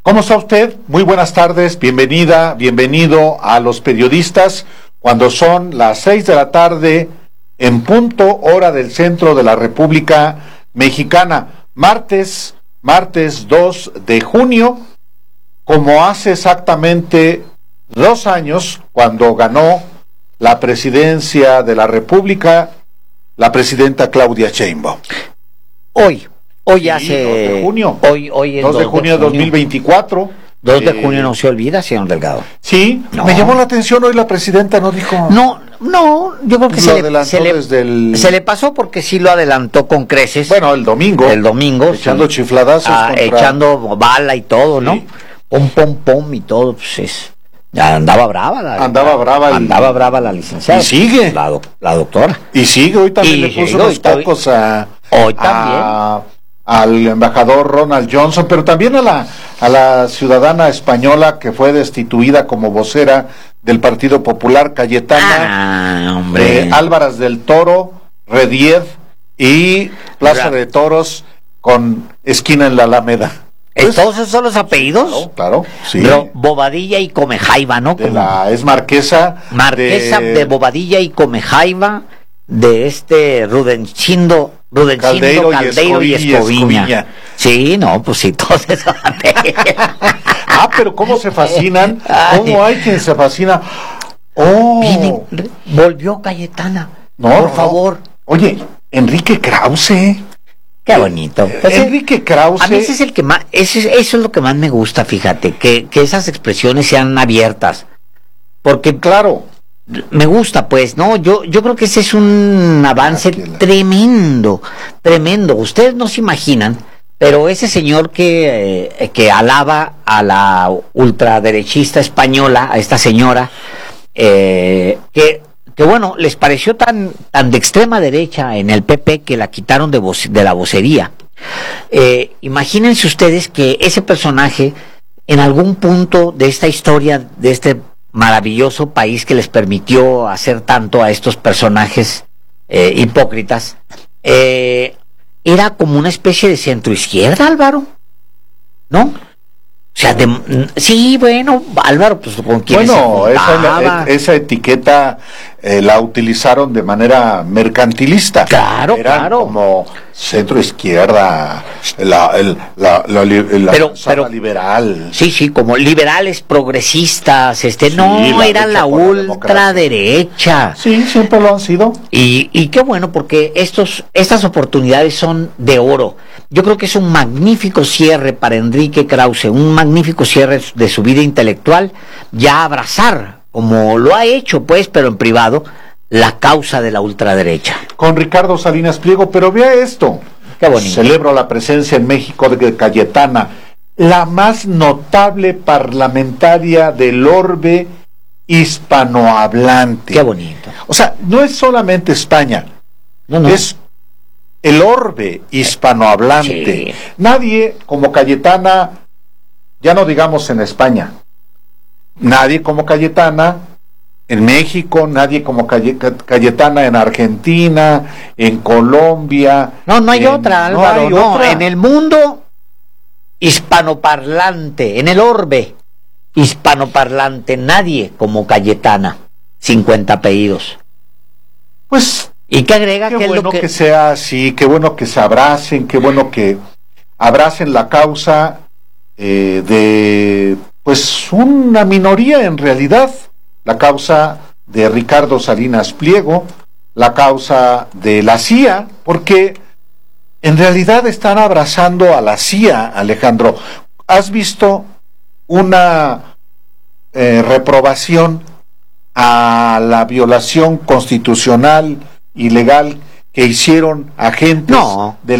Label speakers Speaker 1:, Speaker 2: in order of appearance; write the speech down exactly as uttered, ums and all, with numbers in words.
Speaker 1: ¿Cómo está usted? Muy buenas tardes, bienvenida, bienvenido a Los Periodistas, cuando son las seis de la tarde, en punto, hora del centro de la República Mexicana, martes, martes dos de junio, como hace exactamente dos años, cuando ganó la presidencia de la República, la presidenta Claudia Sheinbaum.
Speaker 2: Hoy, hoy
Speaker 1: Sí,
Speaker 2: hace...
Speaker 1: dos de junio.
Speaker 2: Hoy, hoy es
Speaker 1: dos de junio de dos mil veinticuatro.
Speaker 2: dos de
Speaker 1: Eh,
Speaker 2: junio no se olvida, señor Delgado.
Speaker 1: Sí,
Speaker 2: No.
Speaker 1: me llamó la atención hoy la presidenta, no dijo...
Speaker 2: No, no, yo creo que
Speaker 1: Lo
Speaker 2: se le,
Speaker 1: adelantó
Speaker 2: se, le,
Speaker 1: desde el...
Speaker 2: se le pasó porque sí lo adelantó con creces.
Speaker 1: Bueno, el domingo.
Speaker 2: el domingo.
Speaker 1: Echando
Speaker 2: sí.
Speaker 1: chifladazos
Speaker 2: Ah,
Speaker 1: contra...
Speaker 2: echando bala y todo,
Speaker 1: Sí.
Speaker 2: ¿no? Pom, pom, pom y todo, pues es... Ya andaba brava la...
Speaker 1: Andaba brava el-
Speaker 2: Andaba brava la licenciada.
Speaker 1: Y sigue.
Speaker 2: La, doc- la doctora.
Speaker 1: Y sigue, hoy también
Speaker 2: Y
Speaker 1: le puso
Speaker 2: sigue,
Speaker 1: unos
Speaker 2: hoy también.
Speaker 1: tacos a...
Speaker 2: Hoy
Speaker 1: a- al embajador Ronald Johnson, pero también a la, a la ciudadana española que fue destituida como vocera del Partido Popular, Cayetana
Speaker 2: Ah, hombre.
Speaker 1: eh, Álvarez del Toro, Rediez y Plaza
Speaker 2: Ra-
Speaker 1: de Toros con esquina en la Alameda. Pues,
Speaker 2: ¿Todos esos son los apellidos?
Speaker 1: claro, claro, sí.
Speaker 2: Ro- Bobadilla y Comejaiba, ¿no?
Speaker 1: De
Speaker 2: Como
Speaker 1: la, es marquesa.
Speaker 2: Marquesa de... Bobadilla y Comejaiva, de este Rudencindo, Rudencindo
Speaker 1: Caldeiro y
Speaker 2: Caldeiro y
Speaker 1: Escoviña,
Speaker 2: Escoviña.
Speaker 1: Escoviña.
Speaker 2: Sí, no, pues sí, todos esos
Speaker 1: Ah, pero cómo se fascinan,
Speaker 2: Ay.
Speaker 1: cómo hay quien se fascina. Oh,
Speaker 2: Viene, re- volvió Cayetana.
Speaker 1: no,
Speaker 2: por
Speaker 1: no.
Speaker 2: favor.
Speaker 1: Oye, Enrique Krause.
Speaker 2: Qué bonito. Pues,
Speaker 1: Enrique Krause.
Speaker 2: a mí ese es el que más, ese es- eso es lo que más me gusta, fíjate, que, que esas expresiones sean abiertas. Porque
Speaker 1: Claro.
Speaker 2: me gusta, pues, ¿no? Yo, yo creo que ese es un avance
Speaker 1: Ah, que la-
Speaker 2: tremendo, tremendo. Ustedes no se imaginan, pero ese señor que, eh, que alaba a la ultraderechista española, a esta señora, eh, que, que bueno, les pareció tan, tan de extrema derecha en el P P que la quitaron de, voc- de la vocería. Eh, imagínense ustedes que ese personaje, en algún punto de esta historia, de este maravilloso país que les permitió hacer tanto a estos personajes eh, hipócritas, eh, era como una especie de centroizquierda, Álvaro, ¿no? O sea, de, mm, sí, bueno, Álvaro, pues con quién
Speaker 1: Bueno,
Speaker 2: se
Speaker 1: esa,
Speaker 2: juntaba.
Speaker 1: esa etiqueta eh, la utilizaron de manera mercantilista.
Speaker 2: Claro,
Speaker 1: Eran
Speaker 2: claro.
Speaker 1: como centro izquierda, la, el, la, la, li- la
Speaker 2: Pero-
Speaker 1: manzana
Speaker 2: pero-
Speaker 1: liberal.
Speaker 2: Sí, sí, como liberales, progresistas, este,
Speaker 1: Sí,
Speaker 2: no,
Speaker 1: la
Speaker 2: era
Speaker 1: lucha
Speaker 2: la
Speaker 1: por la democracia.
Speaker 2: ultraderecha.
Speaker 1: Sí, siempre lo han sido.
Speaker 2: Y, y qué bueno, porque estos, estas oportunidades son de oro. Yo creo que es un magnífico cierre para Enrique Krause, un magnífico cierre de su vida intelectual, ya abrazar, como lo ha hecho, pues, pero en privado, la causa de la ultraderecha.
Speaker 1: Con Ricardo Salinas Pliego, pero vea esto.
Speaker 2: Qué bonito.
Speaker 1: Celebro la presencia en México de Cayetana, la más notable parlamentaria del orbe hispanohablante.
Speaker 2: Qué bonito.
Speaker 1: O sea, no es solamente España,
Speaker 2: No, no.
Speaker 1: es el orbe hispanohablante.
Speaker 2: Sí.
Speaker 1: Nadie como Cayetana, ya no digamos en España, nadie como Cayetana en México, nadie como Caye- Cayetana en Argentina, en Colombia.
Speaker 2: No, no hay
Speaker 1: en-
Speaker 2: otra, Álvaro,
Speaker 1: hay
Speaker 2: no,
Speaker 1: otra.
Speaker 2: en el mundo hispanoparlante, en el orbe hispanoparlante, nadie como Cayetana, cincuenta apellidos.
Speaker 1: Pues
Speaker 2: ¿Y qué agrega?
Speaker 1: qué
Speaker 2: ¿Qué es
Speaker 1: bueno
Speaker 2: lo
Speaker 1: que...
Speaker 2: que...
Speaker 1: sea así, qué bueno que se abracen, qué bueno que abracen la causa eh, de pues una minoría en realidad, la causa de Ricardo Salinas Pliego, la causa de la C I A, porque en realidad están abrazando a la C I A, Alejandro. ¿Has visto una eh, reprobación a la violación constitucional y legal que hicieron agentes
Speaker 2: No.
Speaker 1: de